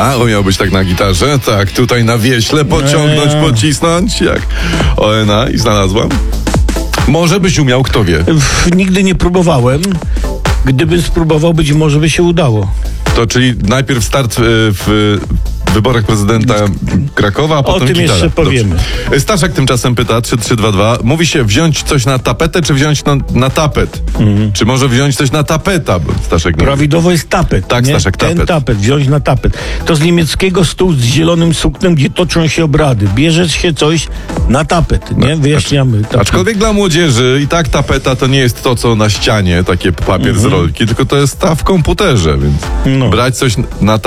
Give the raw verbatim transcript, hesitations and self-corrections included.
A, umiałbyś tak na gitarze? Tak, tutaj na wieśle pociągnąć, Eee. pocisnąć, jak O N A i znalazłam. Może byś umiał, kto wie. Pff, nigdy nie próbowałem. Gdybym spróbował, być może by się udało. To czyli najpierw start y, w wyborach prezydenta Krakowa, a potem tym gitara. jeszcze powiemy. Dobrze. Staszek tymczasem pyta, trzy trzy dwa dwa. Mówi się wziąć coś na tapetę, czy wziąć na, na tapet? Mhm. Czy może wziąć coś na tapeta? Bo Staszek nie Prawidłowo jest tapet. Tak, nie? Staszek, tapet. Ten tapet, wziąć na tapet. To z niemieckiego stół z zielonym suknem, gdzie toczą się obrady. Bierze się coś na tapet, nie? Wyjaśniamy. Tapet. Aczkolwiek dla młodzieży i tak tapeta to nie jest to, co na ścianie, takie papier Mhm. z rolki, tylko to jest ta w komputerze, więc No. brać coś na